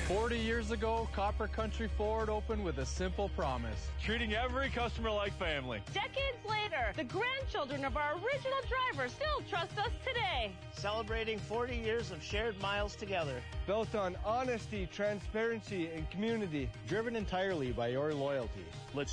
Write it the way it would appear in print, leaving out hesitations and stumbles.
40 years ago, Copper Country Ford opened with a simple promise. Treating every customer like family. Decades later, the grandchildren of our original drivers still trust us today. Celebrating 40 years of shared miles together. Built on honesty, transparency, and community. Driven entirely by your loyalty. Let's